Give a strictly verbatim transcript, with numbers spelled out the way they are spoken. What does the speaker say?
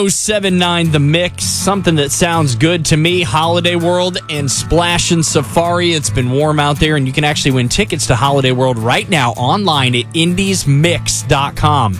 oh seven nine The Mix, something that sounds good to me. Holiday World and Splash and Safari. It's been warm out there, and you can actually win tickets to Holiday World right now online at indies mix dot com.